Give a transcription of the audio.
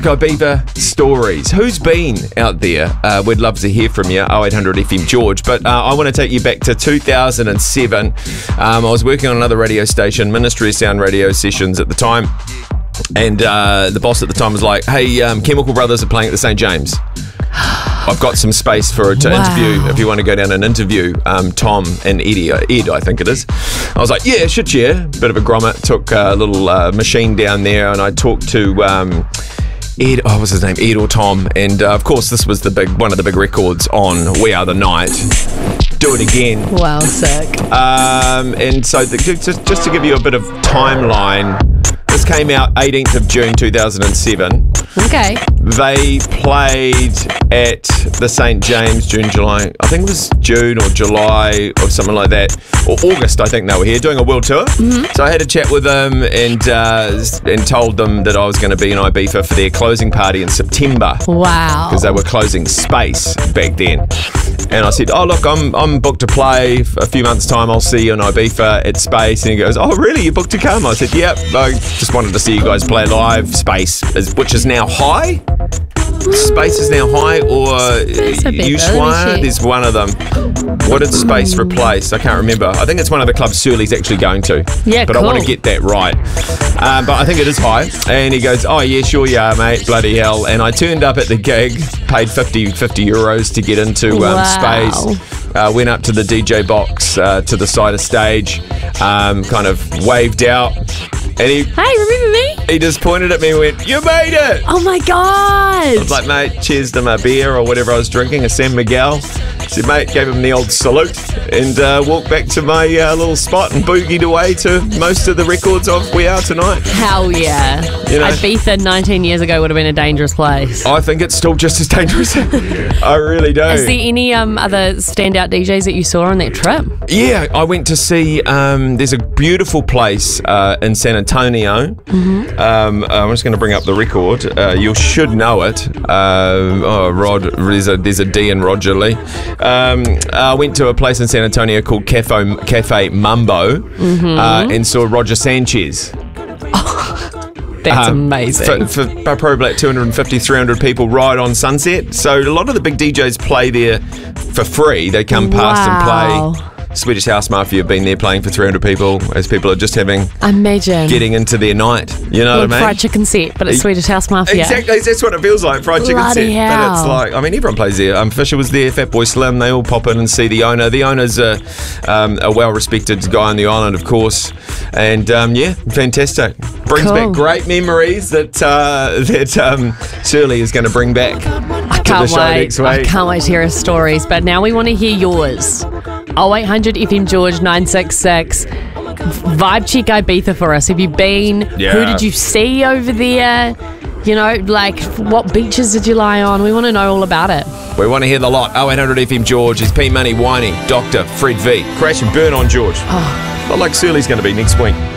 Ibiza stories. Who's been out there? We'd love to hear from you, 0800 FM George. But I want to take you back to 2007. I was working on another radio station, Ministry of Sound radio sessions at the time. And the boss at the time was like, hey, Chemical Brothers are playing at the St. James. I've got some space to interview, if you want to go down and interview Tom and Ed, I think it is. I was like, yeah, shit, yeah. Bit of a grommet. Took a little machine down there, and I talked to Ed, what was his name? Ed or Tom. And of course, this was one of the big records on We Are the Night. Do It Again. Wow, sick. And so just to give you a bit of timeline, this came out 18th of June 2007. Okay. They played at the St. James, July. I think it was June or July or something like that. Or August, I think they were here doing a world tour. Mm-hmm. So I had a chat with them and told them that I was going to be in Ibiza for their closing party in September. Wow. Because they were closing Space back then. And I said, oh, look, I'm booked to play. A few months' time, I'll see you in Ibiza at Space. And he goes, oh, really? You booked to come? I said, yep. I just wanted to see you guys play live. Space, which is now high. Space is now high, or Ushuaia. There's one of them. What did Space replace? I can't remember. I think it's one of the clubs Surly's actually going to. Yeah, but cool. I want to get that right. But I think it is high. And he goes, oh, yeah, sure you are, mate. Bloody hell. And I turned up at the gig, paid 50 euros to get into Space. Went up to the DJ box, to the side of stage, kind of waved out. And hey, remember me? He just pointed at me and went, you made it! Oh my God! I was like, mate, cheers to my beer or whatever I was drinking, a San Miguel. I said, mate, gave him the old salute and walked back to my little spot and boogied away to most of the records of We Are Tonight. Hell yeah. You know, Ibiza 19 years ago would have been a dangerous place. I think it's still just as dangerous. I really do. Is there any other standout DJs that you saw on that trip? Yeah, I went to see, there's a beautiful place in San Antonio. Mm-hmm. I'm just going to bring up the record. You should know it. Rod, there's a D in Roger Lee. I went to a place in San Antonio called Cafe Mambo, and saw Roger Sanchez. That's amazing. For probably like 250, 300 people right on Sunset. So a lot of the big DJs play there for free. They come past and play. Swedish House Mafia have been there playing for 300 people as people are just getting into their night. You know what I mean? Fried chicken set, but it's Swedish House Mafia. Exactly, that's what it feels like, fried chicken set. Hell. But it's like, I mean, everyone plays there. Fisher was there, Fatboy Slim, they all pop in and see the owner. The owner's a well-respected guy on the island, of course. And yeah, fantastic. Brings back great memories that Surly is going to bring back. I can't wait. I can't wait to hear his stories. But now we want to hear yours. 0800 FM George 966. Vibe check Ibiza for us. Have you been? Yeah. Who did you see over there? You know, like, what beaches did you lie on? We want to know all about it. We want to hear the lot. 0800 FM George is P Money, Whiny, Doctor, Fred V. Crash and burn on George. Not like Surly's going to be next week.